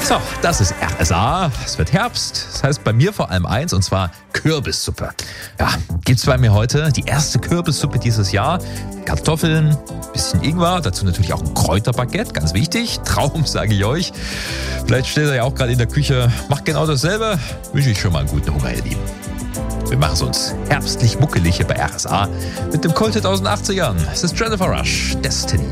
So, das ist RSA. Es wird Herbst. Das heißt bei mir vor allem eins, und zwar Kürbissuppe. Ja, gibt's bei mir heute die erste Kürbissuppe dieses Jahr. Kartoffeln, bisschen Ingwer, dazu natürlich auch ein Kräuterbaguette, ganz wichtig. Traum, sage ich euch. Vielleicht steht er ja auch gerade in der Küche. Macht genau dasselbe. Wünsche ich schon mal einen guten Hunger, ihr Lieben. Wir machen es uns herbstlich muckelig hier bei RSA mit dem Kult aus den 80ern. Es ist Jennifer Rush, Destiny.